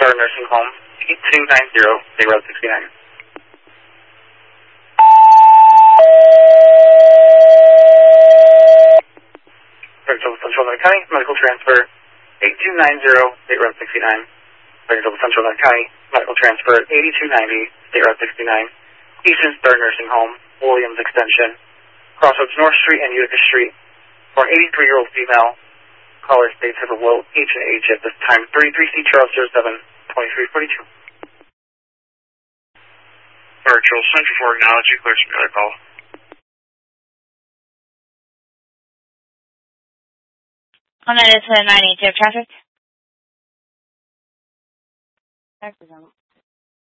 Star Nursing Home, 8290, State Road 69. Central North County, medical transfer, 8290, State Road 69. Central North County, medical transfer, 8290, State Road 69. Eastern Star Nursing Home, Williams Extension, Crossroads North Street and Utica Street, for an 83-year-old female. Caller states have a low H&H at this time, 33C Charles 07-2342. Virtual Central for Acknowledge, clear some other call. On that is 982 traffic.